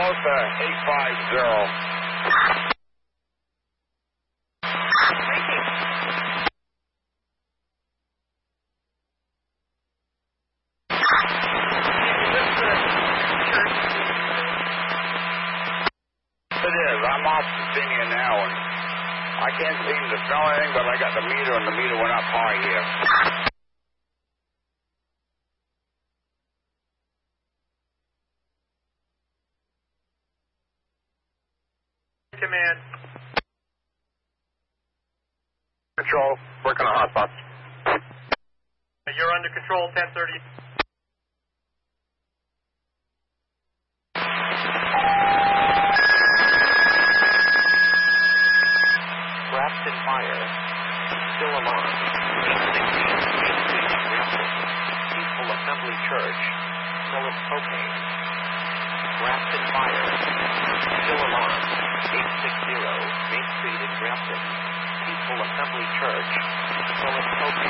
Close to 850. It is. I'm off Virginia now, and I can't seem to smell anything, but I got the meter, and the meter went up high here. Command. Control, working on hotspots. You're under control, 1030. Wrapped in fire. Still alarmed. 816 Main Street, Grafton. Peaceful Assembly Church. Smell of cocaine. Wrapped in fire. Still alarmed. 860 Main Street in Grafton. Peaceful Assembly Church. Smell of cocaine.